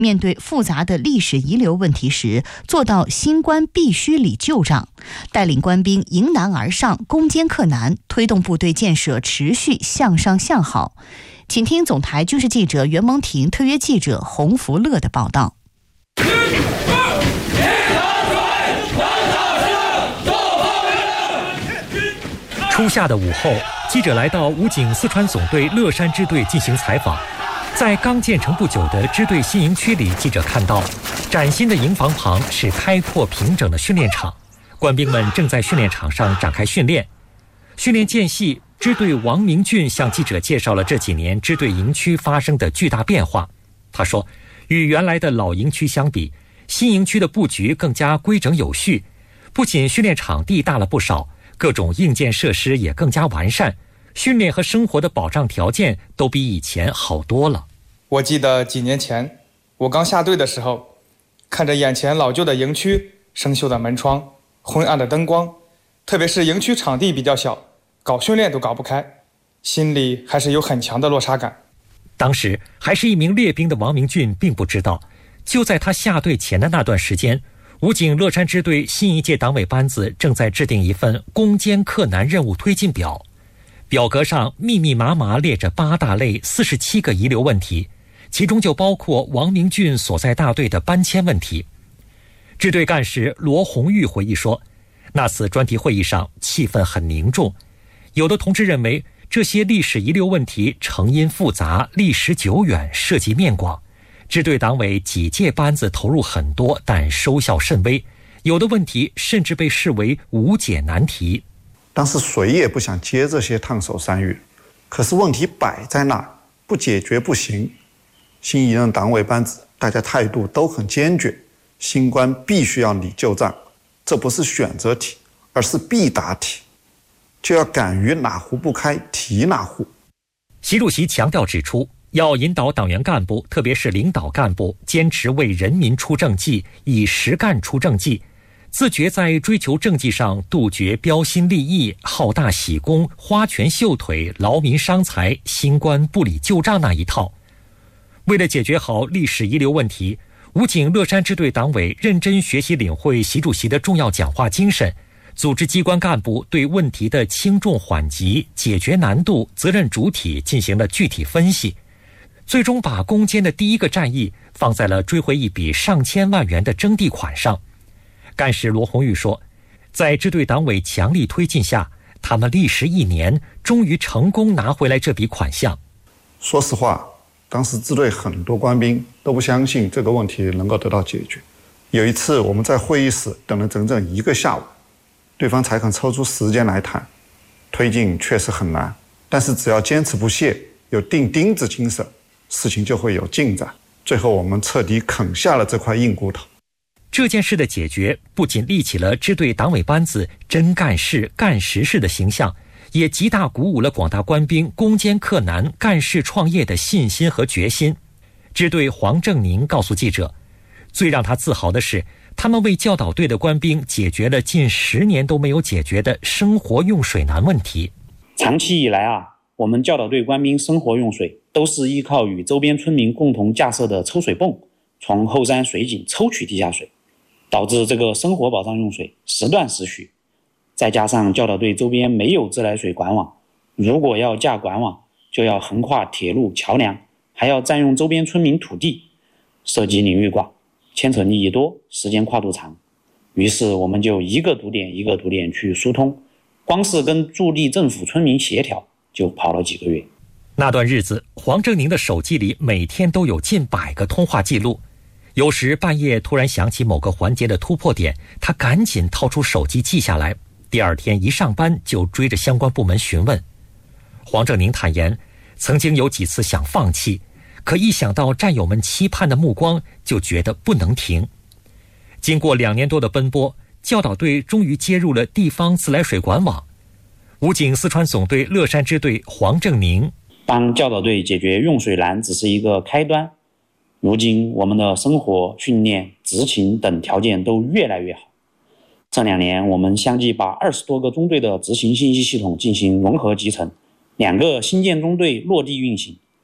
面对复杂的历史遗留问题时，做到新官必须理旧账，带领官兵迎难而上，攻坚克难，推动部队建设持续向上向好。请听总台军事记者袁蒙婷、特约记者洪福乐的报道。 初夏的午后，记者来到武警四川总队乐山支队进行采访。在刚建成不久的支队新营区里，记者看到崭新的营房旁是开阔平整的训练场，官兵们正在训练场上展开训练。训练间隙，支队王明俊向记者介绍了这几年支队营区发生的巨大变化。他说，与原来的老营区相比，新营区的布局更加规整有序，不仅训练场地大了不少，各种硬件设施也更加完善，训练和生活的保障条件都比以前好多了。 我记得几年前我刚下队的时候，看着眼前老旧的营区、生锈的门窗、昏暗的灯光，特别是营区场地比较小，搞训练都搞不开，心里还是有很强的落差感。 当时还是一名列兵的王明俊并不知道，就在他下队前的那段时间，武警乐山支队新一届党委班子正在制定一份攻坚克难任务推进表，表格上密密麻麻列着8大类47个遗留问题，其中就包括王明俊所在大队的搬迁问题。支队干事罗红玉回忆说，那次专题会议上气氛很凝重，有的同志认为这些历史遗留问题成因复杂，历史久远，涉及面广，支队党委几届班子投入很多，但收效甚微，有的问题甚至被视为无解难题。 当时谁也不想接这些烫手山芋，可是问题摆在那，不解决不行。新一任党委班子大家态度都很坚决，新官必须要理旧账，这不是选择题，而是必答题，就要敢于哪壶不开提哪壶。 习主席强调指出，要引导党员干部，特别是领导干部，坚持为人民出政绩，以实干出政绩，自觉在追求政绩上杜绝标新立异、好大喜功、花拳绣腿、劳民伤财、新官不理旧账那一套。为了解决好历史遗留问题，武警乐山支队党委认真学习领会习主席的重要讲话精神，组织机关干部对问题的轻重缓急、解决难度、责任主体进行了具体分析，最终把攻坚的第一个战役放在了追回一笔上千万元的征地款上。干事罗红玉说，在支队党委强力推进下，他们历时1年，终于成功拿回来这笔款项。 说实话，当时支队很多官兵都不相信这个问题能够得到解决。有一次我们在会议室等了整整1个下午，对方才肯抽出时间来谈。推进确实很难，但是只要坚持不懈，有钉钉子精神，事情就会有进展。最后我们彻底啃下了这块硬骨头。 这件事的解决不仅立起了支队党委班子真干事干实事的形象，也极大鼓舞了广大官兵攻坚克难、干事创业的信心和决心。支队黄正宁告诉记者，最让他自豪的是，他们为教导队的官兵解决了近10年都没有解决的生活用水难问题。 长期以来我们教导队官兵生活用水都是依靠与周边村民共同架设的抽水泵从后山水井抽取地下水，导致这个生活保障用水时断时续。再加上教导队周边没有自来水管网，如果要架管网，就要横跨铁路桥梁，还要占用周边村民土地，涉及领域广，牵扯利益多，时间跨度长。于是我们就一个堵点一个堵点去疏通，光是跟驻地政府村民协调就跑了几个月。 那段日子，黄正宁的手机里每天都有近100个通话记录，有时半夜突然想起某个环节的突破点，他赶紧掏出手机记下来，第二天一上班就追着相关部门询问。黄正宁坦言，曾经有几次想放弃，可一想到战友们期盼的目光，就觉得不能停。经过2年多的奔波，教导队终于接入了地方自来水管网。武警四川总队乐山支队黄正宁， 帮教导队解决用水难只是一个开端，如今我们的生活、训练、执勤等条件都越来越好。这2年，我们相继把20多个中队的执行信息系统进行融合集成，2个新建中队落地运行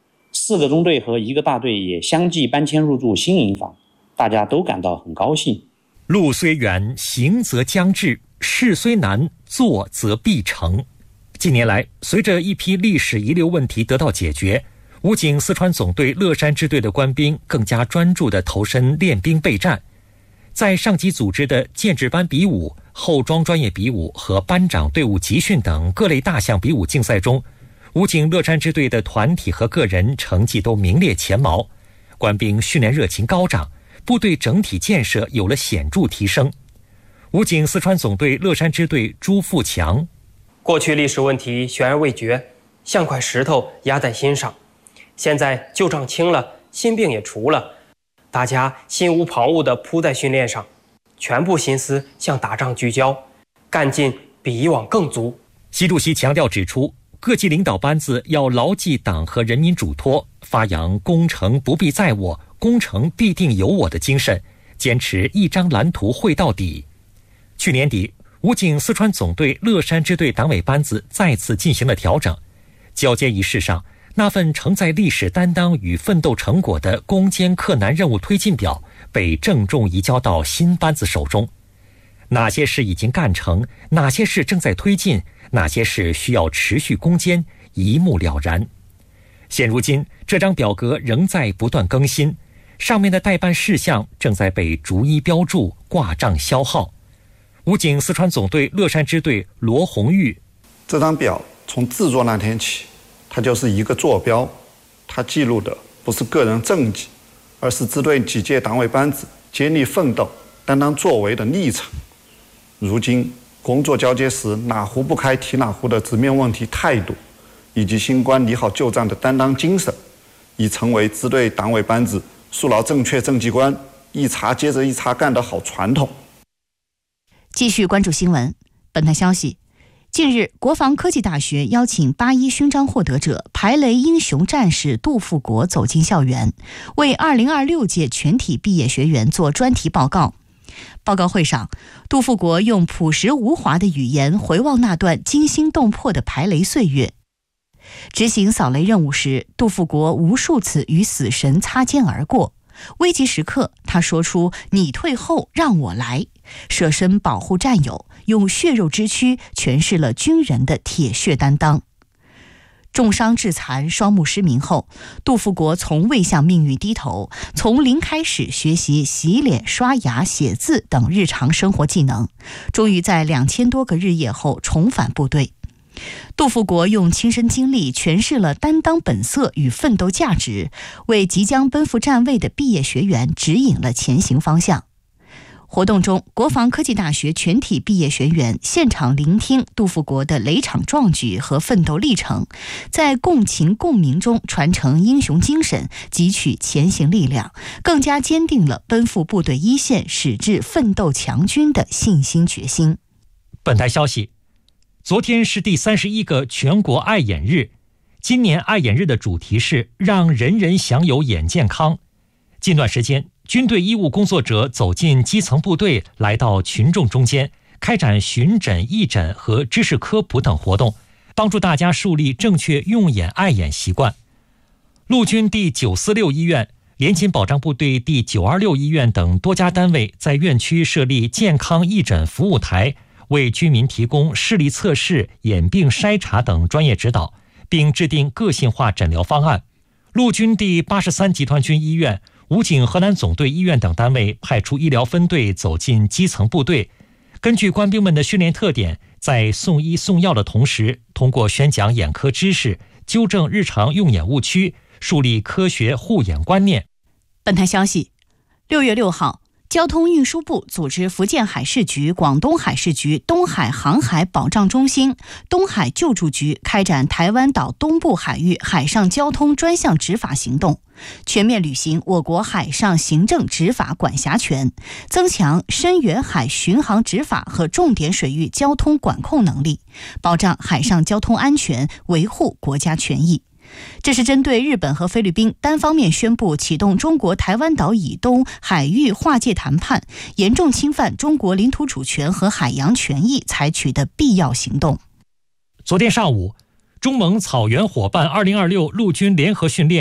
4个中队和1个大队也相继搬迁入驻新营房，大家都感到很高兴。 路虽远，行则将至；事虽难，做则必成。近年来，随着一批历史遗留问题得到解决，武警四川总队乐山支队的官兵更加专注地投身练兵备战。在上级组织的建制班比武、后装专业比武和班长队伍集训等各类大项比武竞赛中，武警乐山支队的团体和个人成绩都名列前茅，官兵训练热情高涨，部队整体建设有了显著提升。武警四川总队乐山支队朱富强： 过去历史问题悬而未决，像块石头压在心上，现在旧账清了，心病也除了，大家心无旁骛地扑在训练上，全部心思向打仗聚焦，干劲比以往更足。 习主席强调指出，各级领导班子要牢记党和人民嘱托，发扬攻城不必在我，攻城必定有我的精神，坚持一张蓝图绘到底。去年底，武警四川总队乐山支队党委班子再次进行了调整，交接仪式上，那份承载历史担当与奋斗成果的攻坚克难任务推进表被郑重移交到新班子手中。哪些事已经干成，哪些事正在推进，哪些事需要持续攻坚，一目了然。现如今，这张表格仍在不断更新，上面的待办事项正在被逐一标注、挂账消耗。武警四川总队乐山支队罗红玉： 这张表从制作那天起，它就是一个坐标，它记录的不是个人政绩，而是支队几届党委班子接力奋斗、担当作为的历程。如今工作交接时哪壶不开提哪壶的直面问题态度，以及新官理好旧账的担当精神，已成为支队党委班子树牢正确政绩观、一茬接着一茬干的好传统。 继续关注新闻。本台消息，近日，国防科技大学邀请8·1勋章获得者、排雷英雄战士杜富国走进校园，为2026届全体毕业学员做专题报告。报告会上，杜富国用朴实无华的语言回望那段惊心动魄的排雷岁月。执行扫雷任务时，杜富国无数次与死神擦肩而过。危急时刻，他说出“你退后，让我来”，舍身保护战友，用血肉之躯诠释了军人的铁血担当。重伤致残、双目失明后，杜富国从未向命运低头，从零开始学习洗脸、刷牙、写字等日常生活技能，终于在2000多个日夜后重返部队。杜富国用亲身经历诠释了担当本色与奋斗价值，为即将奔赴站位的毕业学员指引了前行方向。活动中，国防科技大学全体毕业学员现场聆听杜富国的雷场壮举和奋斗历程，在共情共鸣中传承英雄精神，汲取前行力量，更加坚定了奔赴部队一线、矢志奋斗强军的信心决心。 本台消息，昨天是第31个全国爱眼日，今年爱眼日的主题是让人人享有眼健康。近段时间，军队医务工作者走进基层部队，来到群众中间，开展巡诊、义诊和知识科普等活动，帮助大家树立正确用眼爱眼习惯。陆军第946医院、联勤保障部队第926医院等多家单位在院区设立健康义诊服务台，为居民提供视力测试、眼病筛查等专业指导，并制定个性化诊疗方案。陆军第83集团军医院、武警河南总队医院等单位派出医疗分队走进基层部队，根据官兵们的训练特点，在送医送药的同时，通过宣讲眼科知识，纠正日常用眼误区，树立科学护眼观念。 本台消息，6月6号，交通运输部组织福建海事局、广东海事局、东海航海保障中心、东海救助局开展台湾岛东部海域海上交通专项执法行动，全面履行我国海上行政执法管辖权，增强深远海巡航执法和重点水域交通管控能力，保障海上交通安全，维护国家权益。这是针对日本和菲律宾单方面宣布启动中国台湾岛以东海域划界谈判，严重侵犯中国领土主权和海洋权益采取的必要行动。 昨天上午，中蒙草原伙伴2026陆军联合训练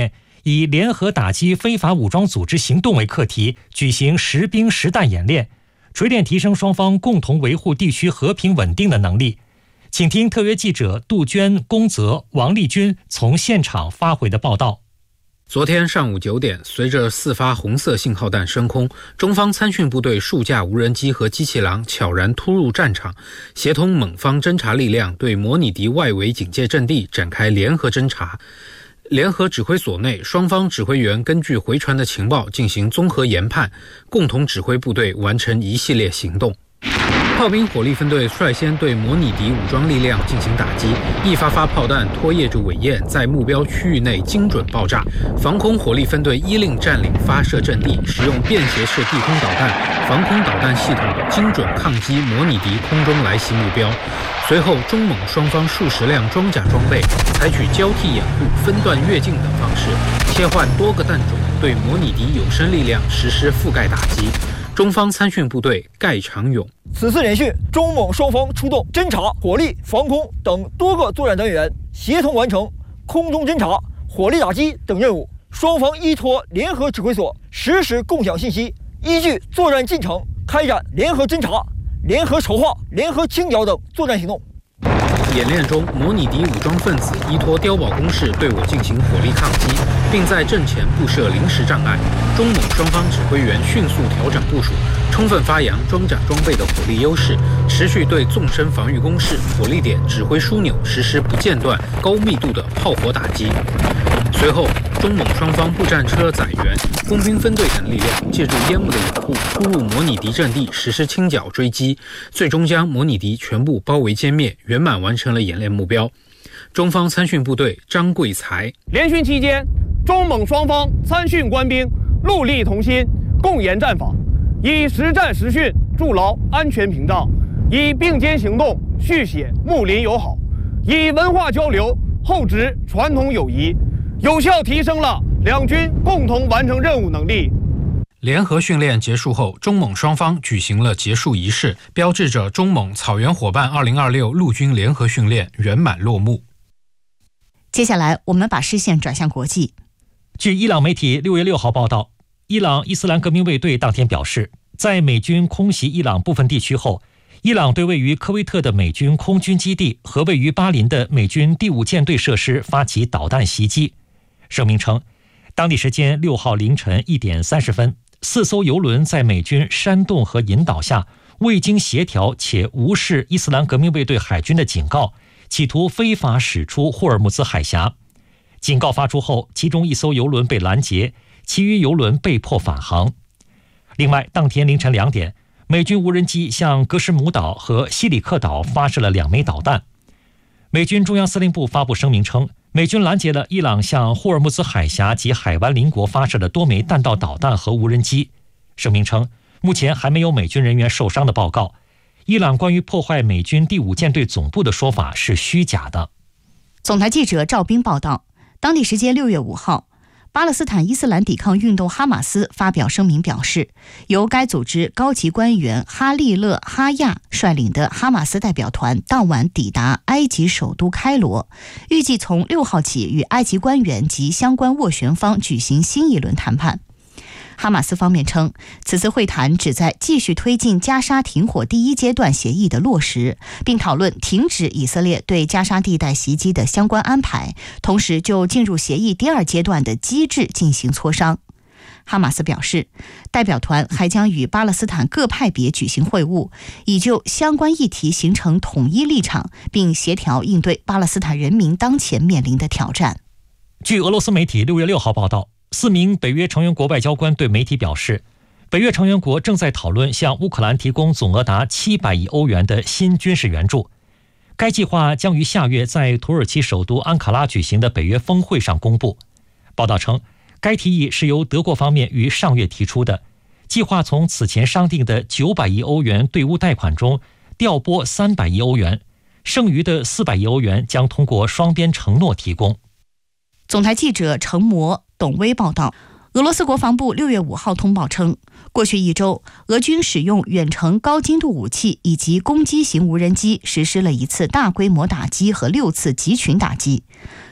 以联合打击非法武装组织行动为课题，举行实兵实弹演练，锤炼提升双方共同维护地区和平稳定的能力。请听特约记者杜鹃、龚泽、王立军从现场发回的报道。 昨天上午9点，随着4发红色信号弹升空，中方参训部队数架无人机和机器狼悄然突入战场，协同蒙方侦察力量对模拟敌外围警戒阵地展开联合侦察。联合指挥所内，双方指挥员根据回传的情报进行综合研判，共同指挥部队完成一系列行动。炮兵火力分队率先对模拟敌武装力量进行打击，一发发炮弹拖曳着尾焰在目标区域内精准爆炸。防空火力分队依令占领发射阵地，使用便携式地空导弹、防空导弹系统精准抗击模拟敌空中来袭目标。随后，中蒙双方数十辆装甲装备采取交替掩护、分段越境等方式，切换多个弹种，对模拟敌有生力量实施覆盖打击。中方参训部队盖长勇。 此次演训，中蒙双方出动侦察、火力、防空等多个作战单元，协同完成空中侦察、火力打击等任务。双方依托联合指挥所，实时共享信息，依据作战进程开展联合侦察、联合筹划、联合清剿等作战行动。 演练中，模拟敌武装分子依托碉堡工事对我进行火力抗击，并在阵前布设临时障碍。中蒙双方指挥员迅速调整部署，充分发扬装甲装备的火力优势，持续对纵深防御工事、火力点、指挥枢纽实施不间断、高密度的炮火打击。随后，中蒙双方步战车载员、工兵分队等力量借助烟雾的掩护，突入模拟敌阵地实施清剿追击，最终将模拟敌全部包围歼灭，圆满完成了演练目标。中方参训部队张贵才： 联训期间，中蒙双方参训官兵戮力同心，共研战法，以实战实训筑牢安全屏障，以并肩行动续写睦邻友好，以文化交流厚植传统友谊，有效提升了两军共同完成任务能力。 联合训练结束后，中蒙双方举行了结束仪式，标志着中蒙草原伙伴2026陆军联合训练圆满落幕。 接下来，我们把视线转向国际。 据伊朗媒体6月6号报道，伊朗伊斯兰革命卫队当天表示，在美军空袭伊朗部分地区后，伊朗对位于科威特的美军空军基地和位于巴林的美军第5舰队设施发起导弹袭击。声明称，当地时间6号凌晨1点30分，4艘油轮在美军煽动和引导下，未经协调且无视伊斯兰革命卫队海军的警告，企图非法驶出霍尔木兹海峡。警告发出后，其中1艘油轮被拦截，其余油轮被迫返航。另外，当天凌晨2点，美军无人机向格什姆岛和西里克岛发射了2枚导弹。美军中央司令部发布声明称，美军拦截了伊朗向霍尔木兹海峡及海湾邻国发射的多枚弹道导弹和无人机。声明称，目前还没有美军人员受伤的报告。伊朗关于破坏美军第5舰队总部的说法是虚假的。 总台记者赵斌报道，当地时间6月5号，巴勒斯坦伊斯兰抵抗运动哈马斯发表声明表示，由该组织高级官员哈利勒·哈亚率领的哈马斯代表团当晚抵达埃及首都开罗，预计从6号起与埃及官员及相关斡旋方举行新一轮谈判。哈马斯方面称，此次会谈旨在继续推进加沙停火第1阶段协议的落实，并讨论停止以色列对加沙地带袭击的相关安排，同时就进入协议第2阶段的机制进行磋商。哈马斯表示，代表团还将与巴勒斯坦各派别举行会晤，以就相关议题形成统一立场，并协调应对巴勒斯坦人民当前面临的挑战。 据俄罗斯媒体6月6号报道，4名北约成员国外交官对媒体表示，北约成员国正在讨论向乌克兰提供总额达700亿欧元的新军事援助。该计划将于下月在土耳其首都安卡拉举行的北约峰会上公布。报道称，该提议是由德国方面于上月提出的，计划从此前商定的900亿欧元对乌贷款中调拨300亿欧元，剩余的400亿欧元将通过双边承诺提供。 总台记者程模、董威报道，俄罗斯国防部6月5号通报称，过去1周，俄军使用远程高精度武器以及攻击型无人机实施了1次大规模打击和6次集群打击。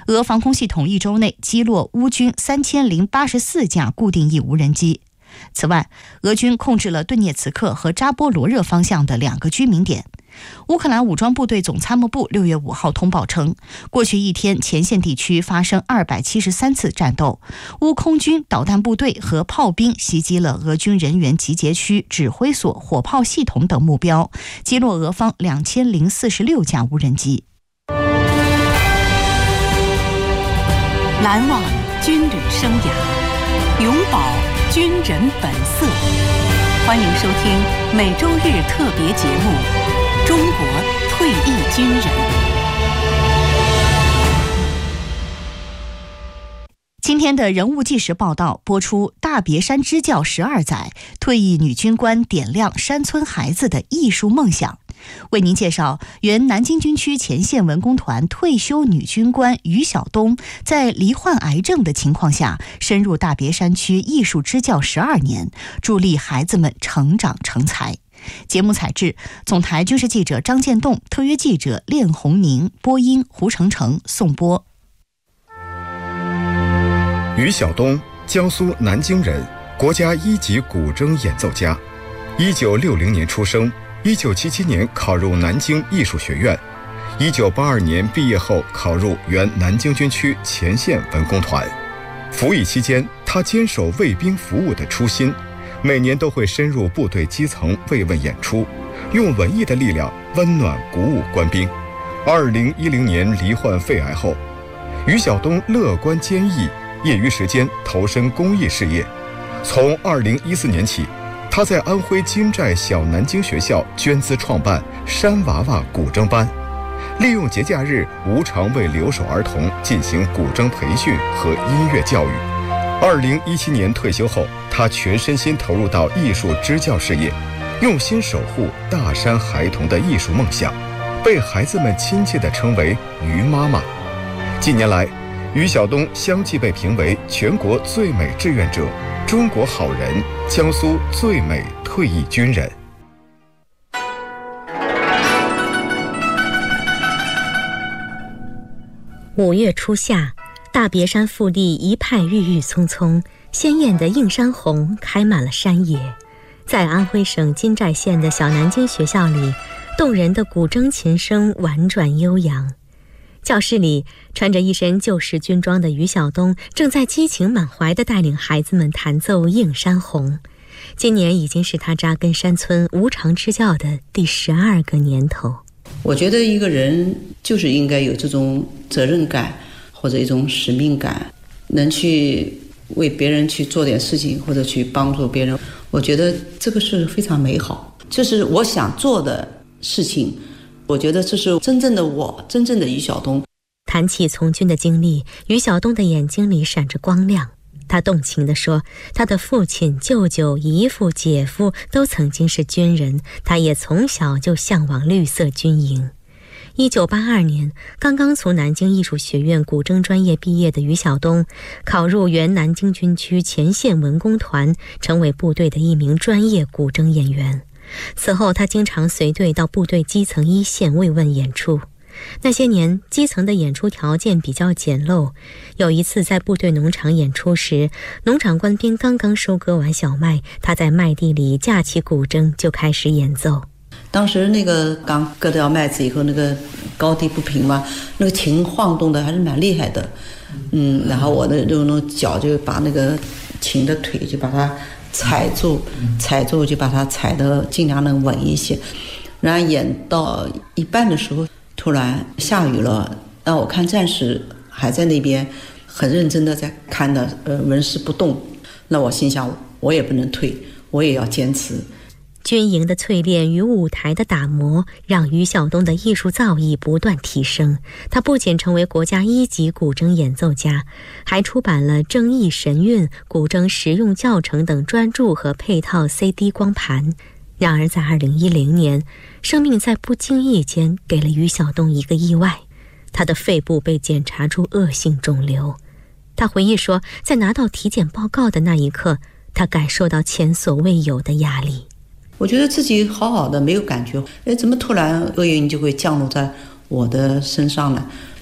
俄防空系统1周内击落乌军3084架固定翼无人机。此外，俄军控制了顿涅茨克和扎波罗热方向的2个居民点。乌克兰武装部队总参谋部6月5号通报称，过去一天前线地区发生273次战斗，乌空军导弹部队和炮兵袭击了俄军人员集结区、指挥所、火炮系统等目标，击落俄方2046架无人机。 难忘军旅生涯，永葆军人本色。欢迎收听每周日特别节目《中国退役军人》。 今天的人物纪实报道播出大别山支教12载，退役女军官点亮山村孩子的艺术梦想。为您介绍原南京军区前线文工团退休女军官于晓东在罹患癌症的情况下，深入大别山区艺术支教12年，助力孩子们成长成才。节目采制总台军事记者张建栋，特约记者练红宁，播音胡成成，颂播。 于晓东，江苏南京人，国家1级古筝演奏家。1960年出生，1977年考入南京艺术学院，1982年毕业后考入原南京军区前线文工团。服役期间，他坚守为兵服务的初心，每年都会深入部队基层慰问演出，用文艺的力量温暖鼓舞官兵。2010年罹患肺癌后，于晓东乐观坚毅，业余时间投身公益事业。从2014年起，他在安徽金寨小南京学校捐资创办山娃娃古筝班，利用节假日无偿为留守儿童进行古筝培训和音乐教育。2017年退休后，他全身心投入到艺术支教事业，用心守护大山孩童的艺术梦想，被孩子们亲切地称为于妈妈。近年来，于晓东相继被评为全国最美志愿者、中国好人、江苏最美退役军人。 5月初夏，大别山腹地一派郁郁葱葱，鲜艳的映山红开满了山野。在安徽省金寨县的小南京学校里，动人的古筝琴声婉转悠扬。教室里，穿着一身旧式军装的于晓东正在激情满怀地带领孩子们弹奏《映山红》。今年已经是他扎根山村无偿支教的第12个年头。 我觉得一个人就是应该有这种责任感或者一种使命感，能去为别人去做点事情或者去帮助别人，我觉得这个是非常美好，这是我想做的事情。我觉得这是真正的我，真正的于晓东。 谈起从军的经历，于晓东的眼睛里闪着光亮。他动情地说，他的父亲、舅舅、姨父、姐夫都曾经是军人，他也从小就向往绿色军营。1982年，刚刚从南京艺术学院古筝专业毕业的于晓东，考入原南京军区前线文工团，成为部队的一名专业古筝演员。此后，他经常随队到部队基层一线慰问演出。那些年，基层的演出条件比较简陋。有一次在部队农场演出时，农场官兵刚刚收割完小麦，他在麦地里架起古筝就开始演奏。 当时那个刚割掉麦子以后，那个高低不平嘛，那个琴晃动的还是蛮厉害的。然后我的那种脚就把那个琴的腿就把它踩住就把它踩得尽量能稳一些。然后演到一半的时候，突然下雨了，那我看战士还在那边很认真的在看的，纹丝不动。那我心想，我也不能退，我也要坚持。 军营的淬炼与舞台的打磨，让于晓东的艺术造诣不断提升。他不仅成为国家1级古筝演奏家，还出版了《正义神韵》古筝实用教程等专著和配套 CD 光盘。然而在2010年，生命在不经意间给了于晓东一个意外，他的肺部被检查出恶性肿瘤。他回忆说，在拿到体检报告的那一刻，他感受到前所未有的压力。 我觉得自己好好的没有感觉，怎么突然厄运就会降落在我的身上呢？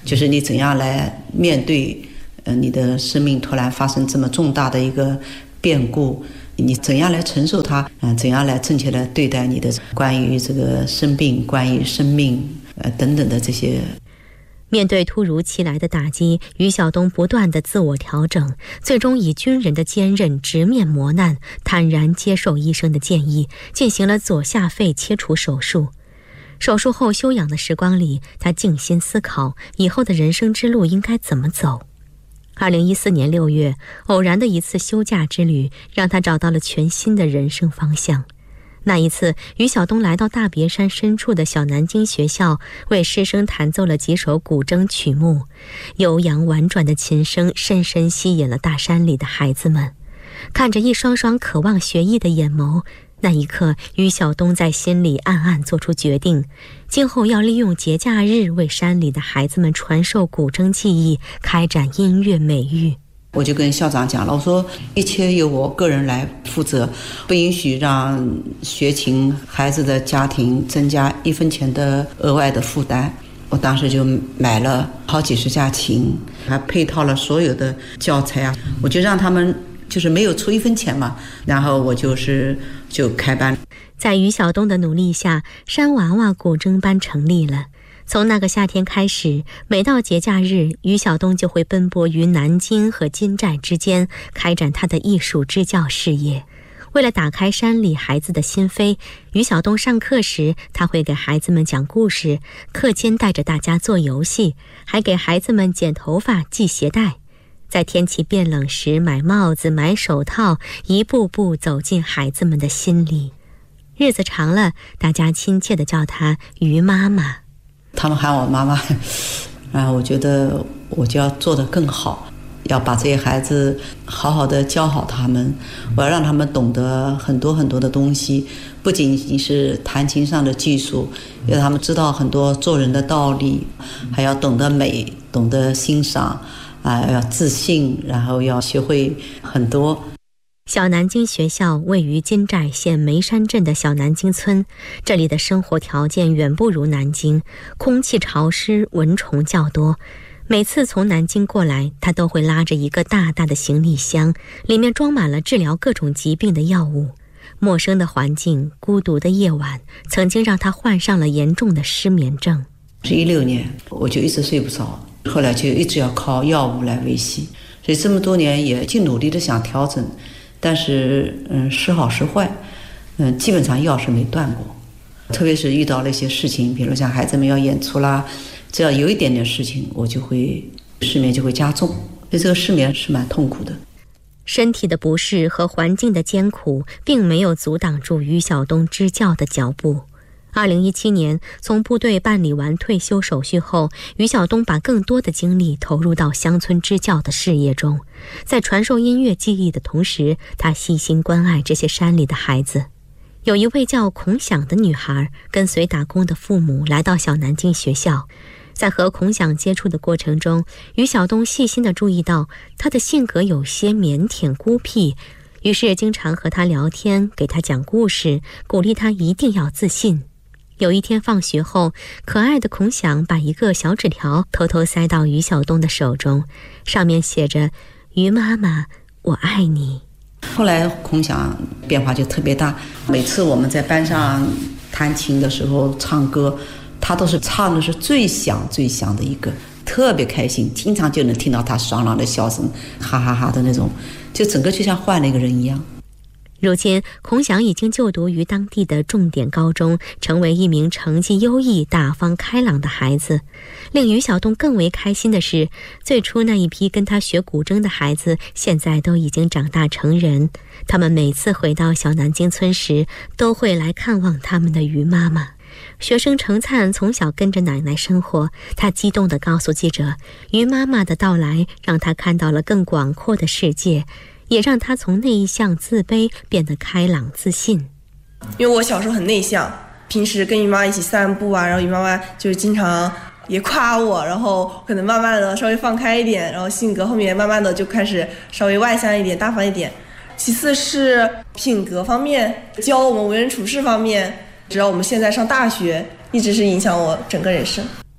就是你怎样来面对你的生命突然发生这么重大的一个变故，你怎样来承受它，怎样来正确的对待你的关于这个生病、关于生命等等的这些。 面对突如其来的打击，于晓东不断的自我调整，最终以军人的坚韧直面磨难，坦然接受医生的建议，进行了左下肺切除手术。手术后休养的时光里，他静心思考以后的人生之路应该怎么走。2014年6月，偶然的一次休假之旅，让他找到了全新的人生方向。那一次，于晓东来到大别山深处的小南京学校，为师生弹奏了几首古筝曲目，悠扬婉转的琴声深深吸引了大山里的孩子们。看着一双双渴望学艺的眼眸，那一刻，于晓东在心里暗暗做出决定，今后要利用节假日为山里的孩子们传授古筝技艺，开展音乐美育。 我就跟校长讲了，我说一切由我个人来负责，不允许让学琴孩子的家庭增加1分钱的额外的负担。我当时就买了好几十架琴，还配套了所有的教材啊，我就让他们就是没有出1分钱嘛，然后我就开班。 在于晓东的努力下，山娃娃古筝班成立了。从那个夏天开始，每到节假日，于晓东就会奔波于南京和金寨之间，开展他的艺术支教事业。为了打开山里孩子的心扉，于晓东上课时，他会给孩子们讲故事，课间带着大家做游戏，还给孩子们剪头发、系鞋带。在天气变冷时，买帽子、买手套，一步步走进孩子们的心里。日子长了，大家亲切地叫她于妈妈。 他们喊我妈妈，然后我觉得我就要做得更好，要把这些孩子好好的教好他们，我要让他们懂得很多很多的东西，不仅仅是弹琴上的技术，要他们知道很多做人的道理，还要懂得美，懂得欣赏，要自信，然后要学会很多。 小南京学校位于金寨县梅山镇的小南京村，这里的生活条件远不如南京，空气潮湿，蚊虫较多。每次从南京过来，他都会拉着一个大大的行李箱，里面装满了治疗各种疾病的药物。陌生的环境，孤独的夜晚，曾经让他患上了严重的失眠症。 是16年，我就一直睡不着，后来就一直要靠药物来维系，所以这么多年也尽努力的想调整，但是时好时坏，基本上药是没断过。特别是遇到了一些事情，比如像孩子们要演出啦，只要有一点点事情，我就会失眠就会加重，所以这个失眠是蛮痛苦的。 身体的不适和环境的艰苦，并没有阻挡住于晓东支教的脚步。2017年，从部队办理完退休手续后，于晓东把更多的精力投入到乡村支教的事业中。在传授音乐技艺的同时，他细心关爱这些山里的孩子。有一位叫孔想的女孩，跟随打工的父母来到小南京学校。在和孔想接触的过程中，于晓东细心地注意到她的性格有些腼腆孤僻，于是经常和她聊天，给她讲故事，鼓励她一定要自信。有一天放学后，可爱的孔想把一个小纸条偷偷塞到于晓东的手中，上面写着：于妈妈，我爱你。 后来孔想变化就特别大，每次我们在班上弹琴的时候唱歌，他都是唱的是最响最响的一个，特别开心，经常就能听到他爽朗的笑声，哈哈哈的那种，就整个就像换了一个人一样。 如今，孔想已经就读于当地的重点高中，成为一名成绩优异、大方开朗的孩子。令于晓东更为开心的是，最初那一批跟他学古筝的孩子，现在都已经长大成人。他们每次回到小南京村时，都会来看望他们的于妈妈。学生程灿从小跟着奶奶生活，他激动地告诉记者，于妈妈的到来让他看到了更广阔的世界，也让他从内向自卑变得开朗自信。 因为我小时候很内向，平时跟于妈一起散步啊，然后于妈妈就经常也夸我，然后可能慢慢的稍微放开一点，然后性格后面慢慢的就开始稍微外向一点、大方一点。其次是品格方面，教我们为人处事方面，直到我们现在上大学，一直是影响我整个人生。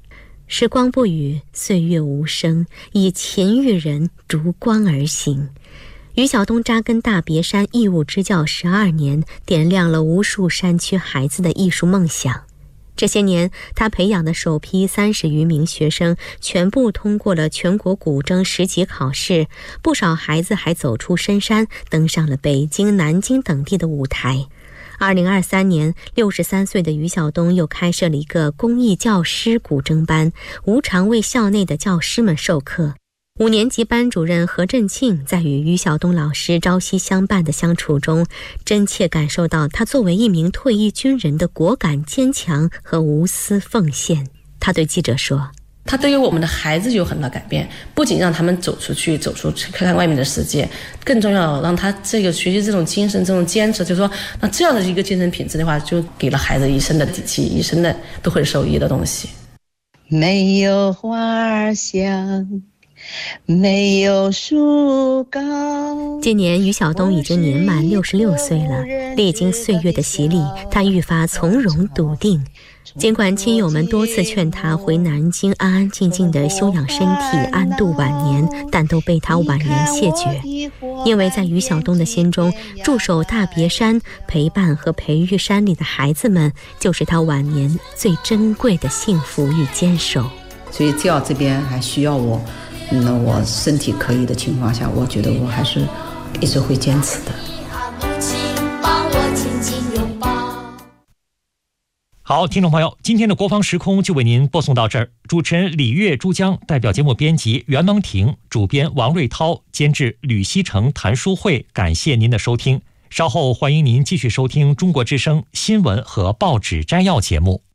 时光不语，岁月无声，以勤育人，逐光而行。于晓东扎根大别山义务支教12年，点亮了无数山区孩子的艺术梦想。这些年，他培养的首批30余名学生全部通过了全国古筝10级考试，不少孩子还走出深山，登上了北京、南京等地的舞台。2023年，63岁的于晓东又开设了一个公益教师古筝班，无偿为校内的教师们授课。5年级班主任何振庆在与于晓东老师朝夕相伴的相处中，真切感受到他作为一名退役军人的果敢坚强和无私奉献。他对记者说， 他对于我们的孩子有很大改变，不仅让他们走出去看看外面的世界，更重要让他这个学习这种精神这种坚持，就是说那这样的一个精神品质的话，就给了孩子一生的底气，一生的都会受益的东西。 没有花香，没有树高。 今年于晓东已经年满66岁了，历经岁月的洗礼，他愈发从容笃定。尽管亲友们多次劝他回南京安安静静地休养身体，安度晚年，但都被他婉言谢绝。因为在于晓东的心中，驻守大别山，陪伴和培育山里的孩子们，就是他晚年最珍贵的幸福与坚守。 所以只要这边还需要我，那我身体可以的情况下，我觉得我还是一直会坚持的。 好，听众朋友，今天的国防时空就为您播送到这儿。主持人李月、珠江，代表节目编辑袁蒙婷，主编王瑞涛，监制吕希成、谭书慧。感谢您的收听，稍后欢迎您继续收听中国之声新闻和报纸摘要节目。